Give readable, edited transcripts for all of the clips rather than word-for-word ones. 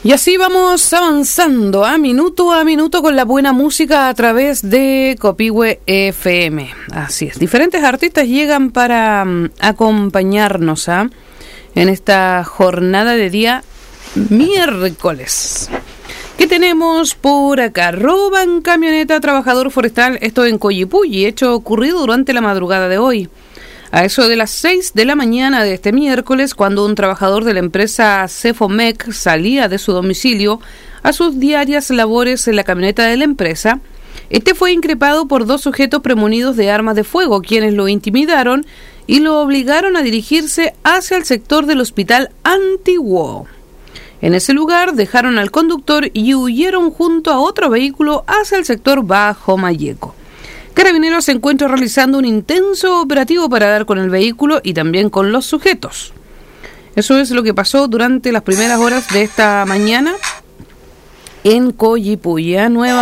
Y así vamos avanzando a minuto con la buena música a través de Copihue FM. Así es, diferentes artistas llegan para acompañarnos en esta jornada de día miércoles. ¿Qué tenemos por acá? Roban camioneta a trabajador forestal, esto en Collipulli, hecho ocurrido durante la madrugada de hoy. A eso de las 6 de la mañana de este miércoles, cuando un trabajador de la empresa Cefomec salía de su domicilio a sus diarias labores en la camioneta de la empresa, este fue increpado por dos sujetos premunidos de armas de fuego, quienes lo intimidaron y lo obligaron a dirigirse hacia el sector del hospital antiguo. En ese lugar dejaron al conductor y huyeron junto a otro vehículo hacia el sector Bajo Mayeco. Carabineros se encuentra realizando un intenso operativo para dar con el vehículo y también con los sujetos. Eso es lo que pasó durante las primeras horas de esta mañana en Collipulli.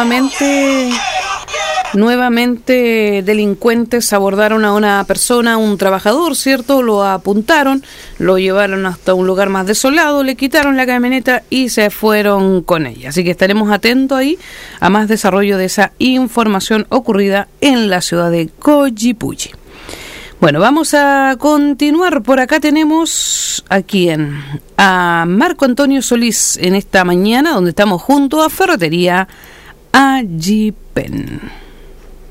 Nuevamente delincuentes abordaron a una persona, un trabajador, ¿cierto? Lo apuntaron, lo llevaron hasta un lugar más desolado, le quitaron la camioneta y se fueron con ella. Así que estaremos atentos ahí a más desarrollo de esa información ocurrida en la ciudad de Collipulli. Bueno, vamos a continuar. Por acá tenemos a Marco Antonio Solís en esta mañana, donde estamos junto a Ferretería Agipen.